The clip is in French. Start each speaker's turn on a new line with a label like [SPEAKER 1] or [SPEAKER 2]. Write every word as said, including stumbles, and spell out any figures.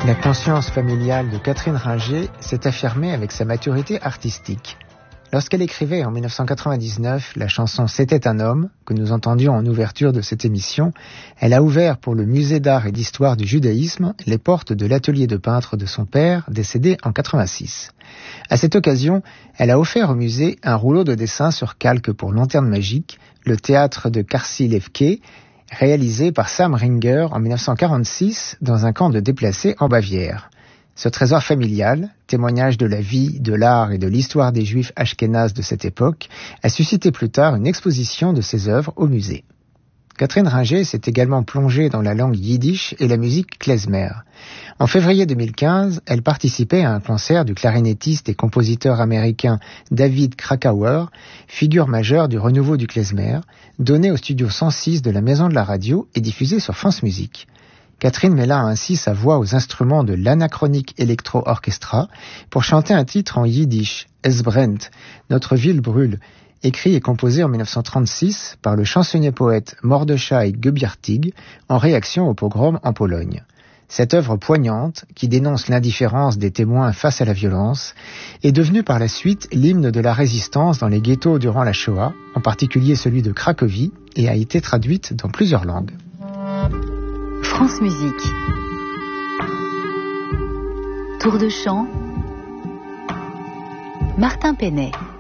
[SPEAKER 1] La conscience familiale de Catherine Ringer s'est affirmée avec sa maturité artistique. Lorsqu'elle écrivait en dix-neuf cent quatre-vingt-dix-neuf la chanson « C'était un homme » que nous entendions en ouverture de cette émission, elle a ouvert pour le musée d'art et d'histoire du judaïsme les portes de l'atelier de peintre de son père, décédé en quatre-vingt-six. À cette occasion, elle a offert au musée un rouleau de dessins sur calque pour Lanterne magique, le théâtre de Karsi-Levke, réalisé par Sam Ringer en dix-neuf cent quarante-six dans un camp de déplacés en Bavière. Ce trésor familial, témoignage de la vie, de l'art et de l'histoire des Juifs ashkénazes de cette époque, a suscité plus tard une exposition de ses œuvres au musée. Catherine Ringer s'est également plongée dans la langue yiddish et la musique klezmer. En février deux mille quinze, elle participait à un concert du clarinettiste et compositeur américain David Krakauer, figure majeure du renouveau du klezmer, donné au studio cent six de la Maison de la Radio et diffusé sur France Musique. Catherine mêla ainsi sa voix aux instruments de l'Anachronic Electro Orchestra pour chanter un titre en yiddish, Es brennt, Notre ville brûle, écrit et composé en dix-neuf cent trente-six par le chansonnier-poète Mordechai Gubiartig en réaction au pogrom en Pologne. Cette œuvre poignante, qui dénonce l'indifférence des témoins face à la violence, est devenue par la suite l'hymne de la résistance dans les ghettos durant la Shoah, en particulier celui de Cracovie, et a été traduite dans plusieurs langues.
[SPEAKER 2] France Musique. Tour de chant. Martin Penet.